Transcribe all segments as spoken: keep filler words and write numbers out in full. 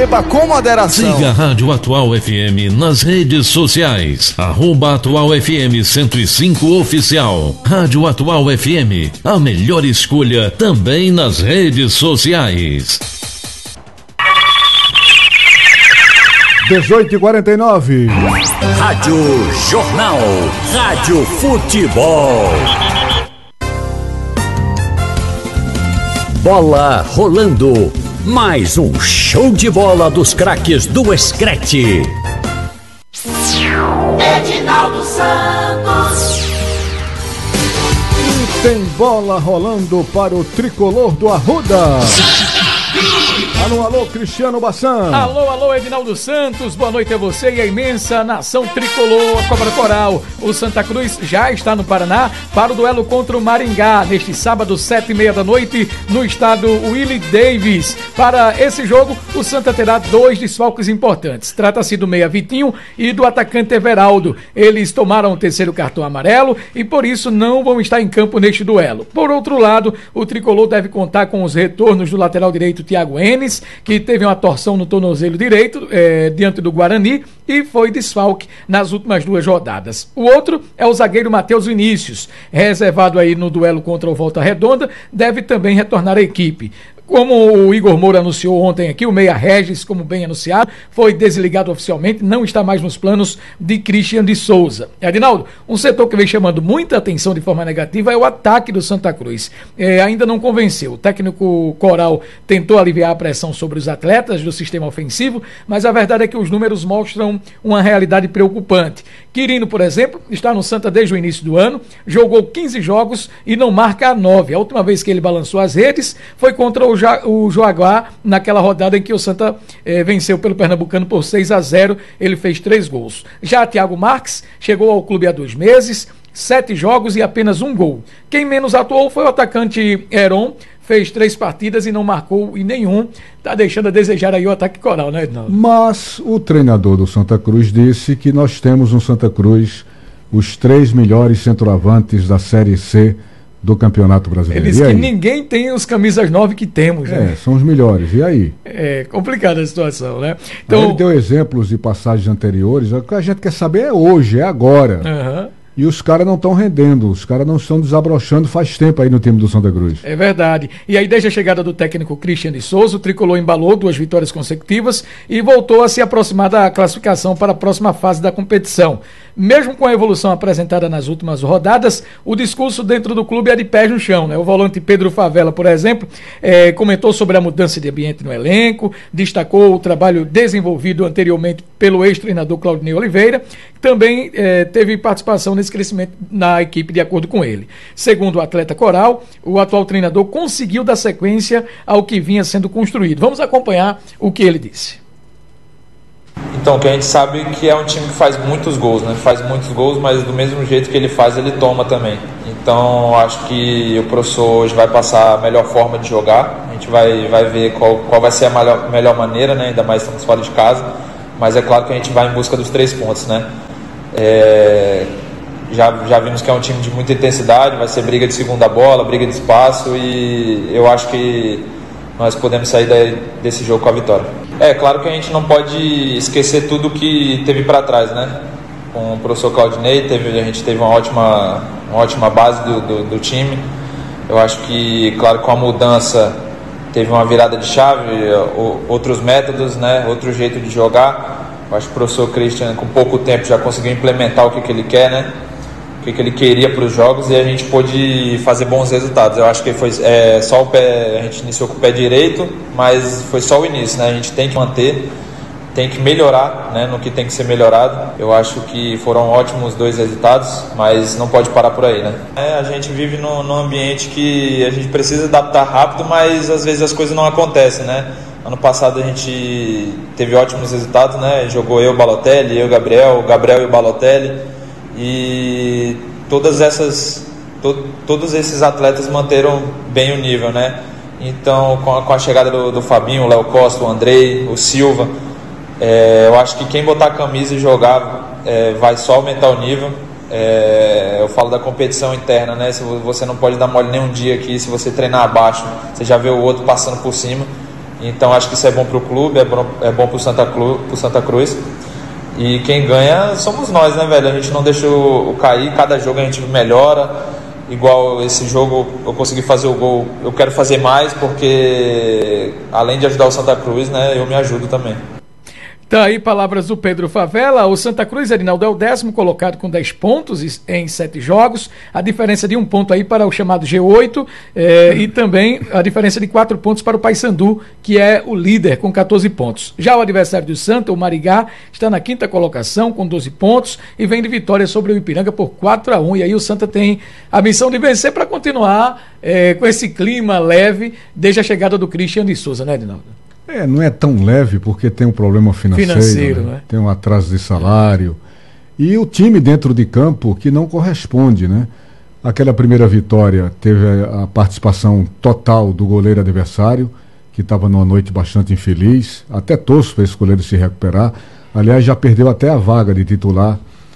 Beba com moderação. Siga a Rádio Atual F M nas redes sociais. Arroba Atual F M cento e cinco Oficial. Rádio Atual F M, a melhor escolha também nas redes sociais. dezoito e quarenta e nove. Rádio Jornal. Rádio Futebol. Bola rolando. Mais um show de bola dos craques do Escrete. Edinaldo Santos. E tem bola rolando para o tricolor do Arruda. Alô, alô, Cristiano Bassan. Alô, alô, Edinaldo Santos. Boa noite a você e a imensa nação tricolor, a Cobra Coral. O Santa Cruz já está no Paraná para o duelo contra o Maringá, neste sábado, sete e meia da noite, no estádio Willie Davis. Para esse jogo, o Santa terá dois desfalques importantes. Trata-se do meia Vitinho e do atacante Everaldo. Eles tomaram o terceiro cartão amarelo e, por isso, não vão estar em campo neste duelo. Por outro lado, o tricolor deve contar com os retornos do lateral direito Thiago Enes, que teve uma torção no tornozelo direito é, diante do Guarani e foi desfalque nas últimas duas rodadas. O outro é o zagueiro Matheus Vinícius, reservado aí no duelo contra o Volta Redonda, deve também retornar à equipe. Como o Igor Moura anunciou ontem aqui, o Meia Regis, como bem anunciado, foi desligado oficialmente, não está mais nos planos de Christian de Souza. Edinaldo, um setor que vem chamando muita atenção de forma negativa é o ataque do Santa Cruz. É, ainda não convenceu. O técnico Coral tentou aliviar a pressão sobre os atletas do sistema ofensivo, mas a verdade é que os números mostram uma realidade preocupante. Quirino, por exemplo, está no Santa desde o início do ano, jogou quinze jogos e não marca a nove. A última vez que ele balançou as redes foi contra o o Joaguá, naquela rodada em que o Santa eh, venceu pelo Pernambucano por seis a zero, ele fez três gols. Já Thiago Marques chegou ao clube há dois meses, sete jogos e apenas um gol. Quem menos atuou foi o atacante Heron, fez três partidas e não marcou em nenhum. Tá deixando a desejar aí o ataque Coral, né, Edinaldo? Mas o treinador do Santa Cruz disse que nós temos no Santa Cruz os três melhores centroavantes da Série C do Campeonato Brasileiro. Ele disse que ninguém tem os camisas nove que temos, é, né? São os melhores. E aí? É complicada a situação, né? Então, ele deu exemplos de passagens anteriores. O que a gente quer saber é hoje, é agora. Uhum. E os caras não estão rendendo, os caras não estão desabrochando faz tempo aí no time do Santa Cruz. É verdade. E aí, desde a chegada do técnico Christian de Souza, o tricolor embalou duas vitórias consecutivas e voltou a se aproximar da classificação para a próxima fase da competição. Mesmo com a evolução apresentada nas últimas rodadas, o discurso dentro do clube é de pés no chão, né? O volante Pedro Favela, por exemplo, é, comentou sobre a mudança de ambiente no elenco, destacou o trabalho desenvolvido anteriormente pelo ex-treinador Claudinei Oliveira, que também é, teve participação nesse crescimento na equipe, de acordo com ele. Segundo o atleta Coral, o atual treinador conseguiu dar sequência ao que vinha sendo construído. Vamos acompanhar o que ele disse. Então, que a gente sabe que é um time que faz muitos gols, né? Faz muitos gols, mas do mesmo jeito que ele faz, ele toma também. Então, acho que o professor hoje vai passar a melhor forma de jogar. A gente vai, vai ver qual, qual vai ser a melhor, melhor maneira, né? Ainda mais estamos fora de casa. Mas é claro que a gente vai em busca dos três pontos, né? É, já, já vimos que é um time de muita intensidade, vai ser briga de segunda bola, briga de espaço, e eu acho que nós podemos sair daí, desse jogo com a vitória. É claro que a gente não pode esquecer tudo que teve para trás, né? Com o professor Claudinei, teve, a gente teve uma ótima, uma ótima base do, do, do time. Eu acho que, claro, com a mudança teve uma virada de chave, outros métodos, né? Outro jeito de jogar. Eu acho que o professor Christian, com pouco tempo, já conseguiu implementar o que, que ele quer, né? O que, que ele queria para os jogos, e a gente pôde fazer bons resultados. Eu acho que foi é, só o pé, a gente iniciou com o pé direito, mas foi só o início, né? A gente tem que manter, tem que melhorar, né, no que tem que ser melhorado. Eu acho que foram ótimos dois resultados, mas não pode parar por aí, né? É, a gente vive num, num ambiente que a gente precisa adaptar rápido, mas às vezes as coisas não acontecem, né? Ano passado a gente teve ótimos resultados, né? Jogou eu, Balotelli, eu, Gabriel, o Gabriel e o Balotelli. E todas essas, to, todos esses atletas manteram bem o nível, né? Então, com a, com a chegada do, do Fabinho, o Léo Costa, o Andrei, o Silva, é, eu acho que quem botar a camisa e jogar é, vai só aumentar o nível. É, eu falo da competição interna, né? Se você não pode dar mole nem um dia aqui, se você treinar abaixo, você já vê o outro passando por cima. Então acho que isso é bom para o clube, é bom, é bom para o Santa, Santa Cruz. E quem ganha somos nós, né, velho? A gente não deixa o, o cair, cada jogo a gente melhora. Igual esse jogo eu consegui fazer o gol, eu quero fazer mais, porque além de ajudar o Santa Cruz, né, eu me ajudo também. Tá aí palavras do Pedro Favela. O Santa Cruz, Edinaldo, é o décimo colocado com dez pontos em sete jogos. A diferença de um ponto aí para o chamado G oito eh, e também a diferença de quatro pontos para o Paysandu, que é o líder com quatorze pontos. Já o adversário do Santa, o Maringá, está na quinta colocação com doze pontos e vem de vitória sobre o Ipiranga por quatro a um. E aí o Santa tem a missão de vencer para continuar eh, com esse clima leve desde a chegada do Christian de Souza, né, Edinaldo? É, não é tão leve porque tem um problema financeiro, financeiro né? Né? Tem um atraso de salário e o time dentro de campo que não corresponde, né? Aquela primeira vitória teve a participação total do goleiro adversário, que estava numa noite bastante infeliz, até torço para esse goleiro se recuperar. Aliás, já perdeu até a vaga de titular,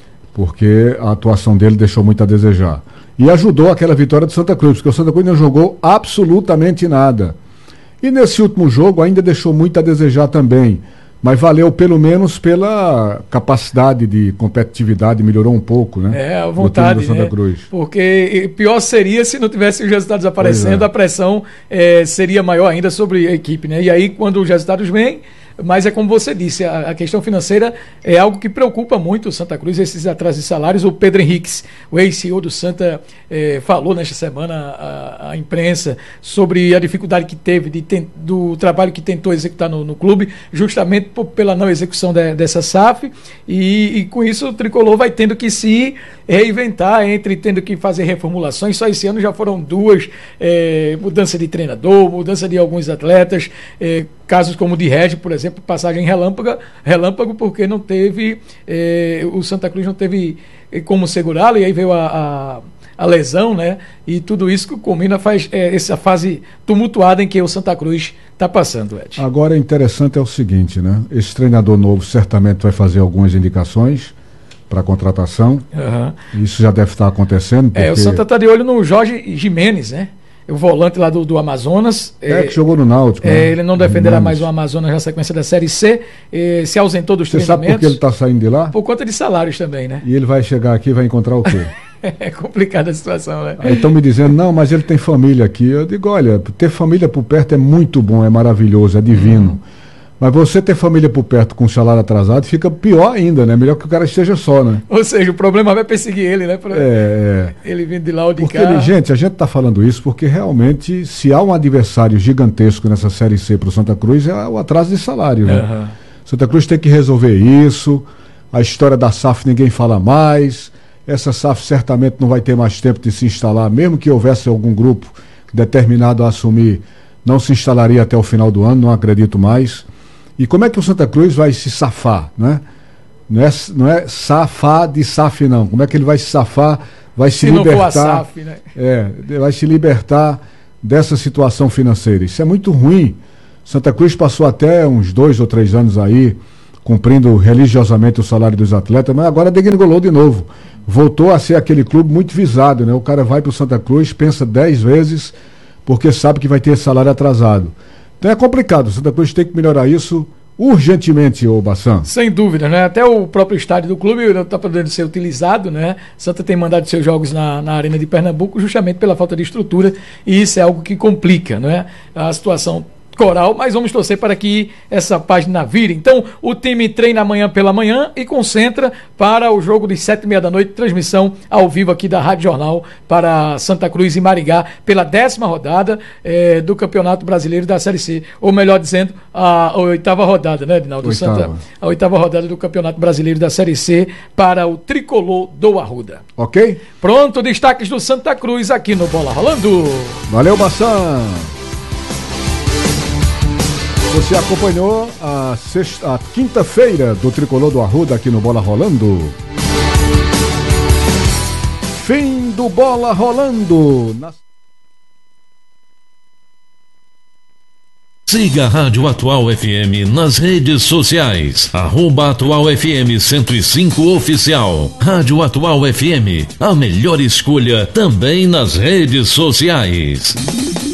porque a atuação dele deixou muito a desejar. E ajudou aquela vitória do Santa Cruz, porque o Santa Cruz não jogou absolutamente nada. E nesse último jogo ainda deixou muito a desejar também, mas valeu pelo menos pela capacidade de competitividade, melhorou um pouco, né? É, a vontade, do Santa né? Cruz. Porque pior seria se não tivesse os resultados aparecendo, é. a pressão é, seria maior ainda sobre a equipe, né? E aí quando os resultados vêm, mas é como você disse, a, a questão financeira é algo que preocupa muito o Santa Cruz, esses atrasos de salários. O Pedro Henriques, o ex-C E O do Santa, eh, falou nesta semana à, à imprensa sobre a dificuldade que teve de ten, do trabalho que tentou executar no, no clube, justamente por, pela não execução de, dessa S A F, e, e com isso o Tricolor vai tendo que se reinventar, entre tendo que fazer reformulações. Só esse ano já foram duas, eh, mudança de treinador, mudança de alguns atletas, eh, casos como o de Regi, por exemplo, passagem relâmpago, relâmpago porque não teve, eh, o Santa Cruz não teve eh, como segurá-lo, e aí veio a, a, a lesão, né? E tudo isso que combina faz eh, essa fase tumultuada em que o Santa Cruz está passando, Ed. Agora, o interessante é o seguinte, né? Esse treinador novo certamente vai fazer algumas indicações para contratação. Uhum. Isso já deve estar acontecendo. Porque... É, o Santa está de olho no Jorge Jimenez, né? O volante lá do, do Amazonas. É, é, que jogou no Náutico. É, né? Ele não defenderá mais o Amazonas na sequência da Série C. É, se ausentou dos Você treinamentos. Você sabe por que ele está saindo de lá? Por conta de salários também, né? E ele vai chegar aqui e vai encontrar o quê? É complicada a situação, né? Aí estão me dizendo, não, mas ele tem família aqui. Eu digo, olha, ter família por perto é muito bom, é maravilhoso, é divino. Uhum. Mas você ter família por perto com salário atrasado fica pior ainda, né? Melhor que o cara esteja só, né? Ou seja, o problema vai perseguir ele, né? Pra é, ele vindo de lá ou de porque cá. Ele, gente, a gente está falando isso porque realmente, se há um adversário gigantesco nessa Série C para o Santa Cruz, é o atraso de salário, né? Uhum. Santa Cruz tem que resolver isso. A história da S A F ninguém fala mais. Essa S A F certamente não vai ter mais tempo de se instalar, mesmo que houvesse algum grupo determinado a assumir, não se instalaria até o final do ano, não acredito mais. E como é que o Santa Cruz vai se safar, né? Não é, não é safar de S A F, não. Como é que ele vai se safar, vai se, se libertar... não for a S A F, né? É, vai se libertar dessa situação financeira. Isso é muito ruim. Santa Cruz passou até uns dois ou três anos aí, cumprindo religiosamente o salário dos atletas, mas agora degringolou de novo. Voltou a ser aquele clube muito visado, né? O cara vai para o Santa Cruz, pensa dez vezes, porque sabe que vai ter salário atrasado. Então é complicado, o Santa Cruz tem que melhorar isso urgentemente, ô Bassan. Sem dúvida, né? Até o próprio estádio do clube não está podendo ser utilizado, né? Santa tem mandado seus jogos na, na Arena de Pernambuco justamente pela falta de estrutura, e isso é algo que complica, né? A situação coral, mas vamos torcer para que essa página vire. Então, o time treina amanhã pela manhã e concentra para o jogo de sete e meia da noite, transmissão ao vivo aqui da Rádio Jornal para Santa Cruz e Maringá, pela décima rodada eh, do Campeonato Brasileiro da Série C, ou melhor dizendo, a, a oitava rodada, né, Edinaldo? Santa, a oitava rodada do Campeonato Brasileiro da Série C para o Tricolor do Arruda. Ok? Pronto, destaques do Santa Cruz aqui no Bola Rolando. Valeu, Bassan! Você acompanhou a, sexta, a quinta-feira do Tricolor do Arruda aqui no Bola Rolando. Fim do Bola Rolando. Na... Siga a Rádio Atual F M nas redes sociais. Arroba Atual F M cento e cinco Oficial. Rádio Atual F M, a melhor escolha também nas redes sociais.